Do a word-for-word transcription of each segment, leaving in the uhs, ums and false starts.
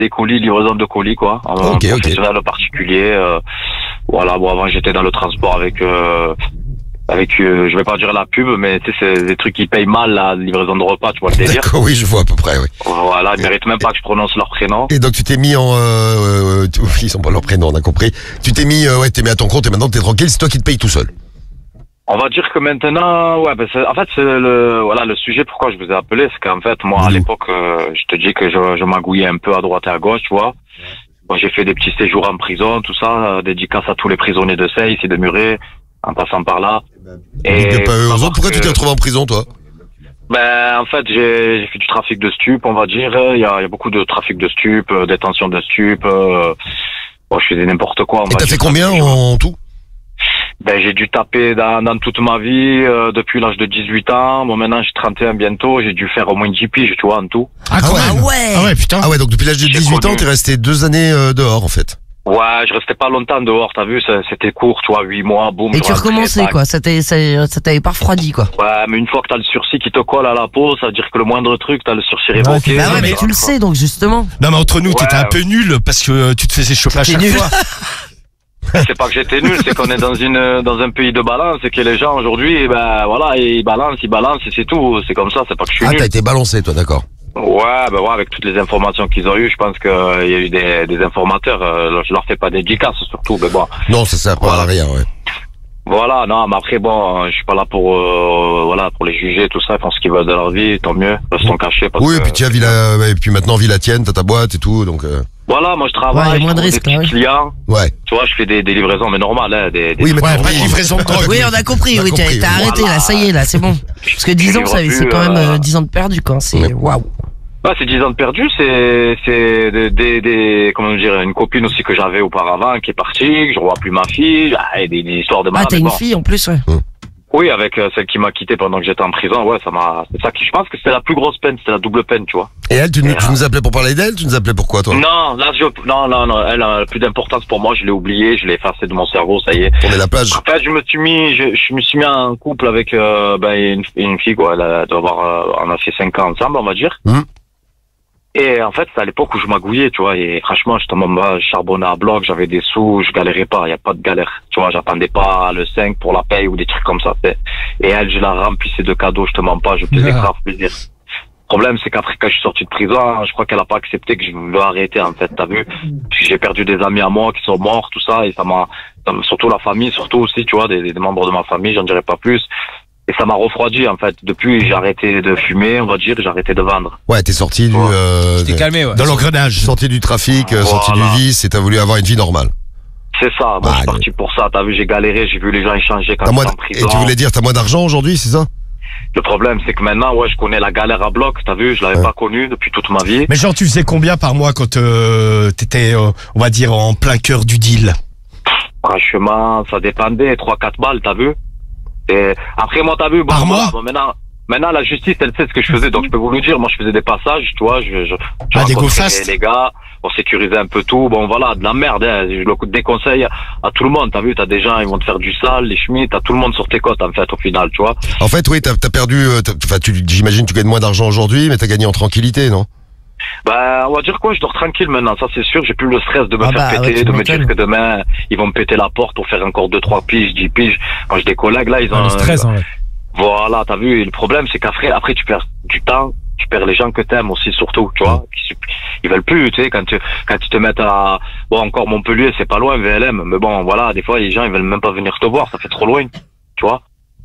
des colis, livraison de colis, quoi. En Ok, ok. professionnel particulier. Euh, voilà, bon, avant, j'étais dans le transport avec... Euh, avec, euh, je vais pas dire la pub, mais tu sais, c'est des trucs qui payent mal, la livraison de repas, tu vois le délire. D'accord, oui, je vois à peu près, oui. Voilà, ils méritent même pas que je prononce leur prénom. Et donc tu t'es mis en... Euh, euh, tu- ils sont pas leur prénom, on a compris. Tu t'es mis, euh, ouais, t'es mis à ton compte et maintenant t'es tranquille, c'est toi qui te payes tout seul. On va dire que maintenant, ouais, ben c'est, en fait, c'est le, voilà, le sujet pourquoi je vous ai appelé, c'est qu'en fait, moi, à Mmh. l'époque, euh, je te dis que je, je magouillais un peu à droite et à gauche, tu vois. Bon, j'ai fait des petits séjours en prison, tout ça, euh, dédicace à tous les prisonniers de Seille, ici de Muret, en passant par là. Et Et pas eux aux savoir autres. Pourquoi que- tu t'es retrouvé en prison, toi? Ben, en fait, j'ai, j'ai fait du trafic de stupes, on va dire. Il y a, il y a beaucoup de trafic de stupes, euh, détention de stupes. Euh, bon, je faisais n'importe quoi. On Et va t'as dire. fait combien en tout? Ben, j'ai dû taper dans, dans toute ma vie, euh, depuis l'âge de dix-huit ans. Bon, maintenant, j'ai trente et un bientôt. J'ai dû faire au moins dix piges, tu vois, en tout. Ah, quand Ah même. ouais. Ah ouais, putain. Ah ouais, donc depuis l'âge de J'ai dix-huit ans, connu. t'es resté deux années euh, dehors, en fait. Ouais, je restais pas longtemps dehors, t'as vu, ça- c'était court, tu vois, huit mois, boum. Et je tu rentrais, recommençais, tac. quoi. Ça t'avait, ça, ça t'avait pas refroidi, quoi. Ouais, mais une fois que t'as le sursis qui te colle à la peau, ça veut dire que le moindre truc, t'as le sursis révoqué. Bah ouais, mais Ça, tu le quoi. sais, donc justement. Non, mais entre nous, t'étais Ouais. un peu nul parce que tu te faisais choper à T'es chaque nul. fois. C'est pas que j'étais nul, c'est qu'on est dans une dans un pays de balance et que les gens aujourd'hui, eh ben voilà, ils balancent, ils balancent et c'est tout. C'est comme ça, c'est pas que je suis Ah, nul. t'as été balancé, toi, d'accord. Ouais, ben ouais, avec toutes les informations qu'ils ont eues, je pense qu'il y a eu des, des informateurs. euh, je leur fais pas dédicace surtout, mais bon. Non, ça sert pas Voilà. à rien, ouais. Voilà, non, mais après bon, je suis pas là pour euh, voilà pour les juger, tout ça. Ils font ce qu'ils veulent de leur vie, tant mieux. Restons cachés. Parce Oui, que, et puis tu as vu la, ouais, et puis maintenant, vie la tienne, t'as ta boîte et tout, donc, euh, Voilà, moi je Ouais, travaille, il y a je moins de trouve risques, des là, petits oui. clients. ouais. Tu vois, je fais des, des livraisons, mais normales, hein, des, des Oui, mais Ouais, t'as pas de compris. livraison de drogue. Oui, on a compris, On a oui, t'as compris, t'as oui. arrêté, Voilà. là, ça y est, là, c'est bon. Parce que dix ans, ça, livre c'est plus, quand même euh, euh, dix ans de perdu, quoi. C'est, Ouais. waouh. Ouais, c'est dix ans de perdu, c'est c'est des, des, des comment dire, une copine aussi que j'avais auparavant qui est partie, que je revois plus ma fille, ah, et des, des histoires de Ah, malade. t'as mais une bon. fille, en plus, ouais. Oui, avec euh, celle qui m'a quitté pendant que j'étais en prison, ouais, ça m'a, c'est ça qui, je pense que c'était la plus grosse peine, c'était la double peine, tu vois. Et elle, tu, nous- Et, tu euh, nous appelais pour parler d'elle, tu nous appelais pour quoi, toi? Non, là, je, non, non, non, elle a plus d'importance pour moi, je l'ai oublié, je l'ai effacé de mon cerveau, ça y est. On est la plage. En fait, je me suis mis, je, je me suis mis en couple avec euh, ben, une, une fille, quoi. Elle, a- doit avoir, euh, on a fait cinq ans ensemble, on va dire. Hum. Et en fait, c'est à l'époque où je magouillais, tu vois. Et franchement, j'étais en mode, je charbonnais à bloc, j'avais des sous, je galérais pas, il y a pas de galère. Tu vois, j'attendais pas le cinq pour la paye ou des trucs comme ça. c'est- Et elle, je la remplissais de cadeaux, je te mens pas, je faisais Ah. grave plaisir. Le problème, c'est qu'après, quand je suis sorti de prison, je crois qu'elle a pas accepté que je veux arrêter, en fait, t'as vu. Puis j'ai perdu des amis à moi qui sont morts, tout ça, et ça m'a, ça m'a- surtout la famille, surtout aussi, tu vois, des, des membres de ma famille, j'en dirais pas plus. Et ça m'a refroidi, en fait. Depuis, j'ai arrêté de fumer, on va dire, j'ai arrêté de vendre. Ouais, t'es sorti du, Ouais. euh, T'es de- calmé, ouais. Dans l'engrenage. sorti du trafic, euh, sorti du Voilà. vice, et t'as voulu avoir une vie normale. C'est ça, moi, Bah, je suis parti pour ça, t'as vu, j'ai galéré, j'ai vu les gens échanger quand T'as moins j'étais d- en Et prison. tu voulais dire, t'as moins d'argent aujourd'hui, c'est ça? Le problème, c'est que maintenant, ouais, je connais la galère à bloc, t'as vu, je l'avais Ouais. pas connue depuis toute ma vie. Mais genre, tu faisais combien par mois quand euh, t'étais, euh, on va dire, en plein cœur du deal? Franchement, ça dépendait, trois quatre balles, t'as vu. Et après, moi, t'as vu, bon, Par voilà, mois bon, maintenant, maintenant, la justice, elle sait ce que je faisais, donc je peux vous le dire, moi, je faisais des passages, tu vois, je, je, je Ah, des rencontrais go fast. les, les gars, on sécurisait un peu tout, bon, voilà, de la merde, hein, je le déconseille à tout le monde, t'as vu, t'as des gens, ils vont te faire du sale, les chemins, t'as tout le monde sur tes côtes, en fait, au final, tu vois. En fait, oui, t'as, t'as perdu, euh, t'as- enfin, tu, j'imagine, tu gagnes moins d'argent aujourd'hui, mais t'as gagné en tranquillité, non? Ben, on va dire quoi, je dors tranquille maintenant, ça c'est sûr, j'ai plus le stress de me Ah faire bah, ouais, péter, tu de me dire m'étonnes. que demain, ils vont me péter la porte pour faire encore deux, trois piges, dix piges. Moi, j'ai des collègues, là, ils ont... Ah, le stress, hein, ouais. Voilà, t'as vu, et le problème, c'est qu'après, après, tu perds du temps, tu perds les gens que t'aimes aussi, surtout, tu vois. Qui- Ils veulent plus, tu sais, quand tu, quand tu te mets à, bon, encore Montpellier, c'est pas loin, V L M, mais bon, voilà, des fois, les gens, ils veulent même pas venir te voir, ça fait trop loin, tu vois.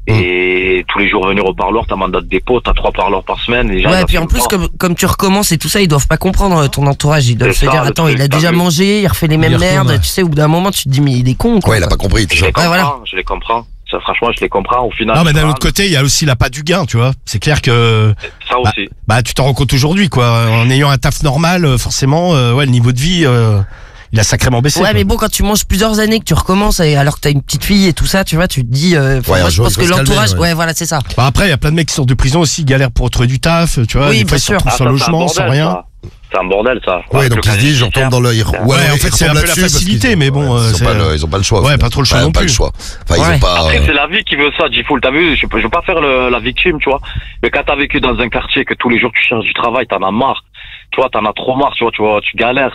Et tous les jours venir au parloir, t'as mandat de dépôt, t'as trois parloirs par semaine, les gens, Ouais, ils et puis en assument plus, pas. comme, comme tu recommences et tout ça, ils doivent pas comprendre euh, ton entourage. Ils doivent C'est se ça, dire, le attends, truc, il a t'as déjà vu. mangé, il refait les mêmes Il retourne, merdes. ouais. Tu sais, au bout d'un moment, tu te dis, mais il est con, quoi. Ouais, il a pas compris, tout Je ça. les comprends, voilà. je les comprends. Ça, franchement, je les comprends, au final. Non, mais d'un ça, autre côté, il y a aussi l'appât du gain, tu vois. C'est clair que, ça aussi. bah, tu t'en rends compte aujourd'hui, quoi. En ayant un taf normal, euh, forcément, euh, ouais, le niveau de vie, euh, il a sacrément baissé. Ouais, quoi. mais bon, quand tu manges plusieurs années, que tu recommences, et alors que t'as une petite fille et tout ça, tu vois, tu te dis, euh, enfin, Ouais, moi, un je jour, pense il faut que se calmer, l'entourage, ouais. ouais, voilà, c'est ça. Bah, après, il y a plein de mecs qui sortent de prison aussi, galèrent pour retrouver du taf, tu vois. Oui, des bien fois, ils se sûr. retrouvent Ah, sans ça, c'est un logement, sans bordel, rien. ça. C'est un bordel, ça. Ouais, donc le ils se disent, je retourne dans le, ouais, Ouais, en fait, c'est un peu la facilité, mais bon, euh, ils ont c'est- pas le, ils ont pas le choix. Ouais, pas trop le choix Enfin, non pas plus. le choix. Enfin, ils Ouais. ont pas, Après, euh, c'est la vie qui veut ça, G-Full. T'as vu, je, peux- je veux pas faire le, la victime, tu vois. Mais quand t'as vécu dans un quartier que tous les jours tu cherches du travail, t'en as marre. tu vois, t'en as trop marre, tu vois, tu vois, tu galères.